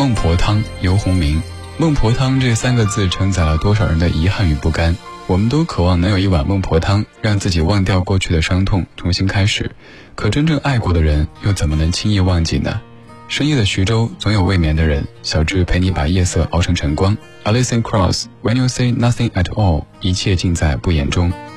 孟婆汤游鸿明。孟婆汤这3个字承载了多少人的遗憾与不甘，我们都渴望能有一碗孟婆汤，让自己忘掉过去的伤痛，重新开始。可真正爱过的人，又怎么能轻易忘记呢？深夜的徐州，总有未眠的人。小智陪你把夜色熬成晨光。Alison Krauss When you say nothing at all， 一切尽在不言中。